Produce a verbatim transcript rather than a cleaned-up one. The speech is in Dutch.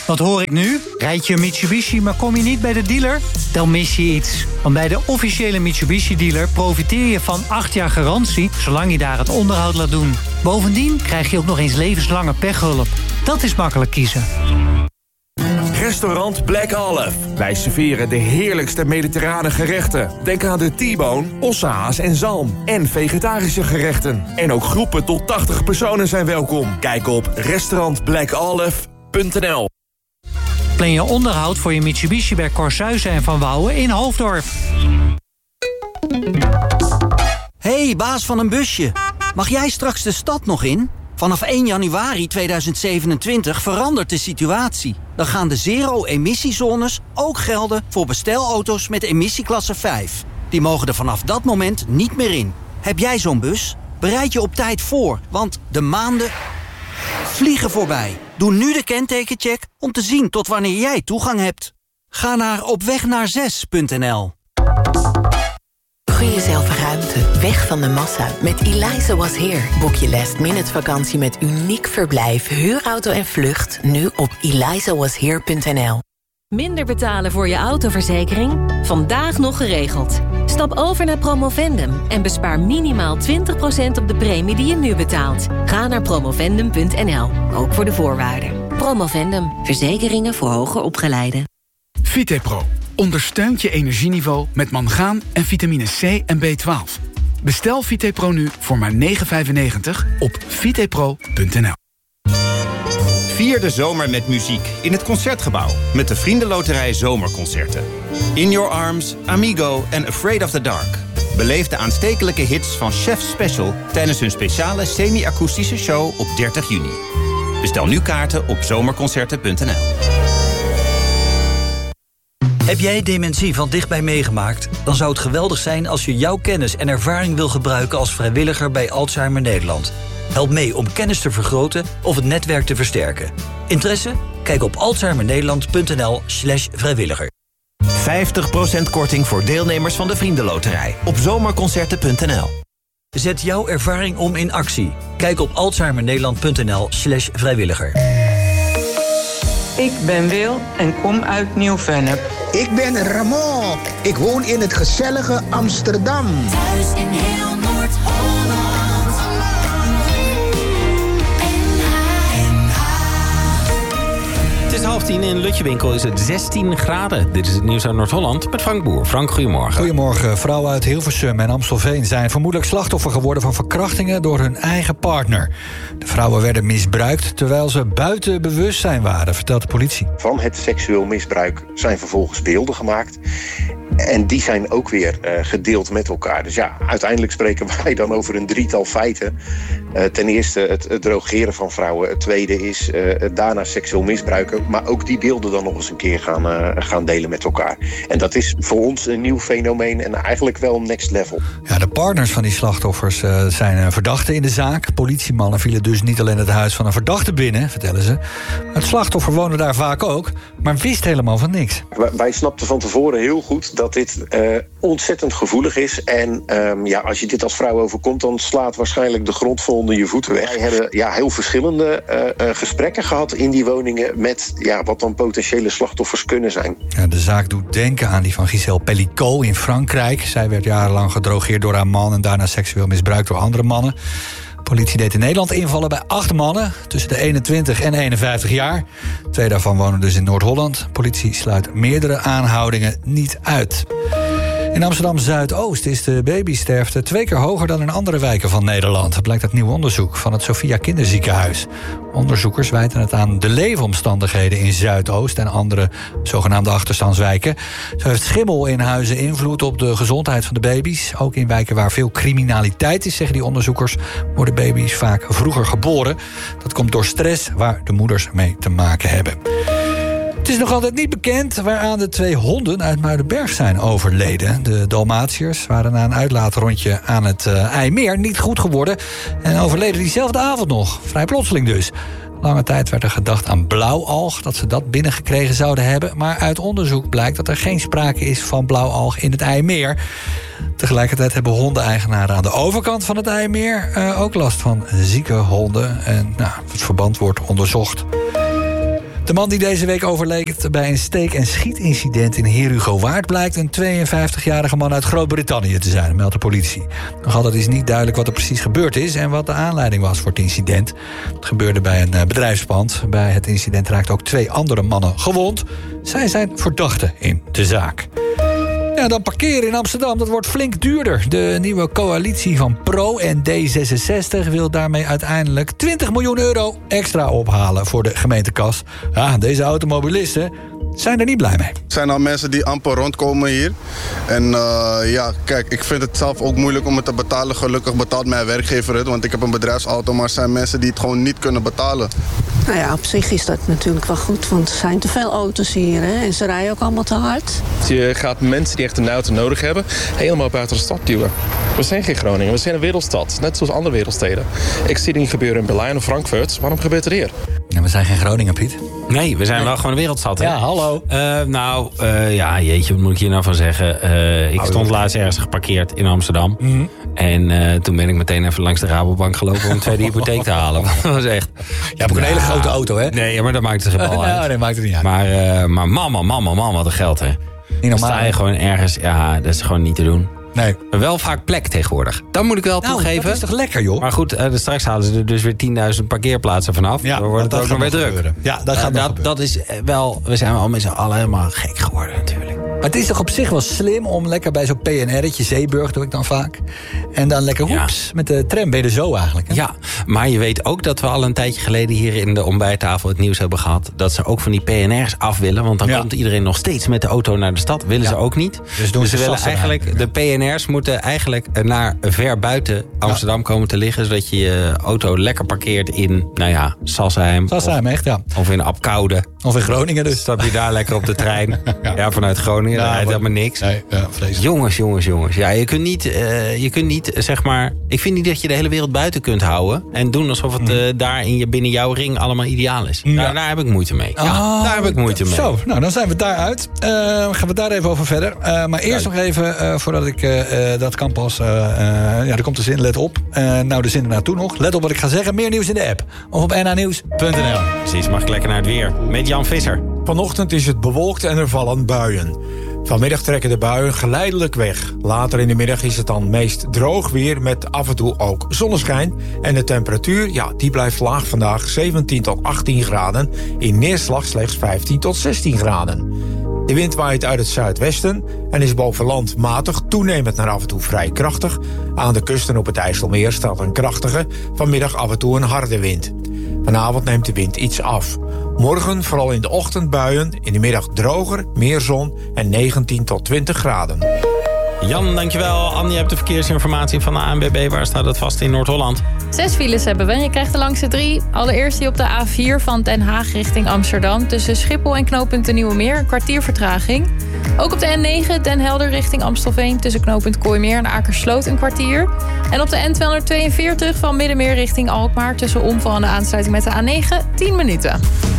Wat hoor ik nu? Rijd je een Mitsubishi, maar kom je niet bij de dealer? Dan mis je iets. Want bij de officiële Mitsubishi-dealer profiteer je van acht jaar garantie, zolang je daar het onderhoud laat doen. Bovendien krijg je ook nog eens levenslange pechhulp. Dat is makkelijk kiezen. Restaurant Black Olive. Wij serveren de heerlijkste mediterrane gerechten. Denk aan de T-bone, ossehaas en zalm. En vegetarische gerechten. En ook groepen tot tachtig personen zijn welkom. Kijk op restaurant black olive punt n l. Plan je onderhoud voor je Mitsubishi bij Corsuizen en Van Wouwen in Hoofddorp. Hey, baas van een busje. Mag jij straks de stad nog in? Vanaf één januari tweeduizend zevenentwintig verandert de situatie. Dan gaan de zero-emissiezones ook gelden voor bestelauto's met emissieklasse vijf. Die mogen er vanaf dat moment niet meer in. Heb jij zo'n bus? Bereid je op tijd voor, want de maanden vliegen voorbij. Doe nu de kentekencheck om te zien tot wanneer jij toegang hebt. Ga naar opwegnaar6 punt n l. Gun jezelf ruimte, weg van de massa. Met Eliza Was Here boek je last minute vakantie met uniek verblijf, huurauto en vlucht nu op eliza was here punt n l. Minder betalen voor je autoverzekering? Vandaag nog geregeld. Stap over naar Promovendum en bespaar minimaal twintig procent op de premie die je nu betaalt. Ga naar promovendum punt n l, ook voor de voorwaarden. Promovendum, verzekeringen voor hoger opgeleiden. Vitepro ondersteunt je energieniveau met mangaan en vitamine C en B twaalf. Bestel Vitepro nu voor maar negen vijfennegentig op vitepro punt n l. Vier de zomer met muziek in het Concertgebouw met de Vriendenloterij Zomerconcerten. In Your Arms, Amigo en Afraid of the Dark. Beleef de aanstekelijke hits van Chef Special tijdens hun speciale semi-akoestische show op dertig juni. Bestel nu kaarten op zomerconcerten punt n l. Heb jij dementie van dichtbij meegemaakt? Dan zou het geweldig zijn als je jouw kennis en ervaring wil gebruiken als vrijwilliger bij Alzheimer Nederland. Help mee om kennis te vergroten of het netwerk te versterken. Interesse? Kijk op alzheimernederland punt n l slash vrijwilliger. vijftig procent korting voor deelnemers van de Vriendenloterij op zomerconcerten punt n l. Zet jouw ervaring om in actie. Kijk op alzheimernederland punt n l slash vrijwilliger. Ik ben Wil en kom uit Nieuw-Vennep. Ik ben Ramon. Ik woon in het gezellige Amsterdam. Thuis in heel Noord-Holland. Het is half tien in Lutjewinkel is het zestien graden. Dit is het nieuws uit Noord-Holland met Frank Boer. Frank, goedemorgen. Goedemorgen. Vrouwen uit Hilversum en Amstelveen zijn vermoedelijk slachtoffer geworden van verkrachtingen door hun eigen partner. De vrouwen werden misbruikt terwijl ze buiten bewustzijn waren, vertelt de politie. Van het seksueel misbruik zijn vervolgens beelden gemaakt. En die zijn ook weer uh, gedeeld met elkaar. Dus ja, uiteindelijk spreken wij dan over een drietal feiten. Uh, ten eerste het, het drogeren van vrouwen. Het tweede is uh, het daarna seksueel misbruiken. Maar ook die beelden dan nog eens een keer gaan, uh, gaan delen met elkaar. En dat is voor ons een nieuw fenomeen en eigenlijk wel next level. Ja, de partners van die slachtoffers uh, zijn uh, verdachten in de zaak. Politiemannen vielen dus niet alleen het huis van een verdachte binnen, vertellen ze. Het slachtoffer woonde daar vaak ook, maar wist helemaal van niks. Wij, wij snapten van tevoren heel goed dat dit uh, ontzettend gevoelig is. En um, ja, als je dit als vrouw overkomt, dan slaat waarschijnlijk de grond vol onder je voeten weg. Wij hebben ja, heel verschillende uh, uh, gesprekken gehad in die woningen met ja, wat dan potentiële slachtoffers kunnen zijn. Ja, de zaak doet denken aan die van Gisèle Pellicot in Frankrijk. Zij werd jarenlang gedrogeerd door haar man en daarna seksueel misbruikt door andere mannen. De politie deed in Nederland invallen bij acht mannen tussen de eenentwintig en eenenvijftig jaar. Twee daarvan wonen dus in Noord-Holland. Politie sluit meerdere aanhoudingen niet uit. In Amsterdam-Zuidoost is de babysterfte twee keer hoger dan in andere wijken van Nederland. Dat blijkt uit nieuw onderzoek van het Sophia Kinderziekenhuis. Onderzoekers wijten het aan de leefomstandigheden in Zuidoost en andere zogenaamde achterstandswijken. Zo heeft schimmel in huizen invloed op de gezondheid van de baby's. Ook in wijken waar veel criminaliteit is, zeggen die onderzoekers, worden baby's vaak vroeger geboren. Dat komt door stress waar de moeders mee te maken hebben. Het is nog altijd niet bekend waaraan de twee honden uit Muidenberg zijn overleden. De Dalmatiërs waren na een uitlaatrondje aan het uh, IJmeer niet goed geworden en overleden diezelfde avond nog. Vrij plotseling dus. Lange tijd werd er gedacht aan blauwalg, dat ze dat binnengekregen zouden hebben. Maar uit onderzoek blijkt dat er geen sprake is van blauwalg in het IJmeer. Tegelijkertijd hebben hondeneigenaren aan de overkant van het IJmeer uh, ook last van zieke honden. En nou, het verband wordt onderzocht. De man die deze week overleed bij een steek- en schietincident in Herugowaard blijkt een tweeënvijftigjarige man uit Groot-Brittannië te zijn, meldt de politie. Nog altijd is niet duidelijk wat er precies gebeurd is en wat de aanleiding was voor het incident. Het gebeurde bij een bedrijfspand. Bij het incident raakten ook twee andere mannen gewond. Zij zijn verdachten in de zaak. Ja, dan parkeren in Amsterdam, dat wordt flink duurder. De nieuwe coalitie van Pro en D zesenzestig wil daarmee uiteindelijk twintig miljoen euro extra ophalen voor de gemeentekas. Ja, deze automobilisten zijn er niet blij mee. Er zijn al mensen die amper rondkomen hier. En uh, ja, kijk, ik vind het zelf ook moeilijk om het te betalen. Gelukkig betaalt mijn werkgever het, want ik heb een bedrijfsauto. Maar er zijn mensen die het gewoon niet kunnen betalen. Nou ja, op zich is dat natuurlijk wel goed, want er zijn te veel auto's hier, hè? En ze rijden ook allemaal te hard. Je gaat mensen die echt een auto nodig hebben helemaal buiten de stad duwen. We zijn geen Groningen, we zijn een wereldstad, net zoals andere wereldsteden. Ik zie dingen gebeuren in Berlijn of Frankfurt, waarom gebeurt het hier? Ja, we zijn geen Groningen, Piet. Nee, we zijn nee. wel gewoon een wereldstad, hè? Ja, hallo. Uh, nou, uh, ja, jeetje, wat moet ik hier nou van zeggen? Uh, ik stond laatst ergens geparkeerd in Amsterdam. Mm-hmm. En uh, toen ben ik meteen even langs de Rabobank gelopen om een tweede hypotheek te halen. Dat was echt... Je hebt ook een hele grote auto, hè? Nee, maar dat maakt het geen bal uit. Nou, nee, maakt het niet uit. Maar, uh, maar mama, mama, mama, wat een geld, hè? Niet normaal. Dan sta je gewoon ergens, ja, dat is gewoon niet te doen. Nee. Maar wel vaak plek tegenwoordig. Dat moet ik wel nou, toegeven. Dat is toch lekker, joh? Maar goed, uh, straks halen ze er dus weer tienduizend parkeerplaatsen vanaf. Ja, dan wordt het dat ook nog weer druk. Gebeuren. Ja, dat gaat uh, dat, dat is wel, we zijn al met z'n allen helemaal gek geworden natuurlijk. Maar het is toch op zich wel slim om lekker bij zo'n P N R'tje, Zeeburg doe ik dan vaak. En dan lekker hoeps, ja. met de tram ben je er zo eigenlijk. Hè? Ja, maar je weet ook dat we al een tijdje geleden hier in de ontbijttafel het nieuws hebben gehad. Dat ze ook van die P N R's af willen. Want dan ja. komt iedereen nog steeds met de auto naar de stad. Willen ja. ze ook niet. Dus, doen dus ze ze willen eigenlijk, ja. de P N R's moeten eigenlijk naar ver buiten Amsterdam ja. komen te liggen. Zodat je je auto lekker parkeert in, nou ja, Sassheim. Sassheim, echt ja. Of in Apkoude. Of in Groningen dus. Stap je daar lekker op de trein. ja. ja, vanuit Groningen. Ja, daar rijdt helemaal niks. Nee, ja, jongens, jongens, jongens. Ja, je kunt niet, uh, je kunt niet, zeg maar... Ik vind niet dat je de hele wereld buiten kunt houden. En doen alsof het uh, daar in je, binnen jouw ring allemaal ideaal is. Ja. Daar, daar heb ik moeite mee. Ja, oh, daar heb ik moeite mee. Zo, nou, dan zijn we daaruit. Uh, gaan we daar even over verder. Uh, maar eerst ja. nog even, uh, voordat ik uh, dat kan pas... Uh, uh, ja, er komt de zin, let op. Uh, nou, de zin ernaartoe nog. Let op wat ik ga zeggen. Meer nieuws in de app. Of op n h nieuws punt n l. Precies, mag ik lekker naar het weer. Met Jan Visser. Vanochtend is het bewolkt en er vallen buien. Vanmiddag trekken de buien geleidelijk weg. Later in de middag is het dan meest droog weer met af en toe ook zonneschijn. En de temperatuur, ja, die blijft laag vandaag, zeventien tot achttien graden. In neerslag slechts vijftien tot zestien graden. De wind waait uit het zuidwesten en is boven land matig, toenemend naar af en toe vrij krachtig. Aan de kusten op het IJsselmeer staat een krachtige, vanmiddag af en toe een harde wind. Vanavond neemt de wind iets af. Morgen vooral in de ochtend buien, in de middag droger, meer zon en negentien tot twintig graden. Jan, dankjewel. Anne, je hebt de verkeersinformatie van de A N W B. Waar staat het vast in Noord-Holland? Zes files hebben we. Je krijgt de langste drie. Allereerst die op de A vier van Den Haag richting Amsterdam. Tussen Schiphol en knooppunt de Nieuwe Meer. Een kwartier vertraging. Ook op de N negen Den Helder richting Amstelveen. Tussen knooppunt Kooimeer en Akersloot een kwartier. En op de N tweehonderdtweeënveertig van Middenmeer richting Alkmaar. Tussen Omval en de aansluiting met de A negen tien minuten.